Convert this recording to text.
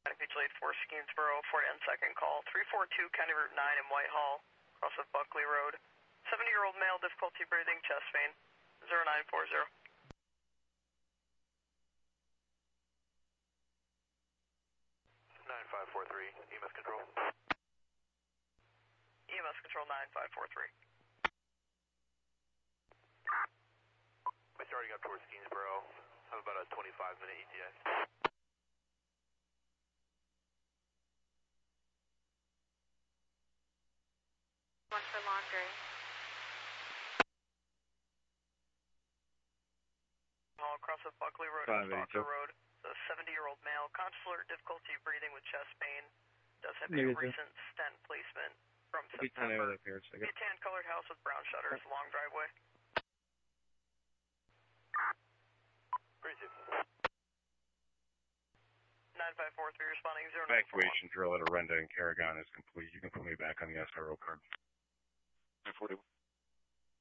Beach Late 4 Skeensboro, Fort N second call, 342 County Route 9 in Whitehall, cross of Buckley Road. 70-year-old male, difficulty breathing, chest pain, 0940. 9543, EMS control. EMS control 9543. We're starting up towards Skeensboro. Have about a 25-minute ETA. One for laundry. Across of Buckley Road and Stalker Road. A 70-year-old male, conscious alert, difficulty breathing with chest pain. Does have a recent stent placement from September. A tan-colored house with brown shutters, long driveway. Appreciate it. 9543 responding 0941. Evacuation drill at Arenda and Carrigon is complete. You can put me back on the SRO card. 941.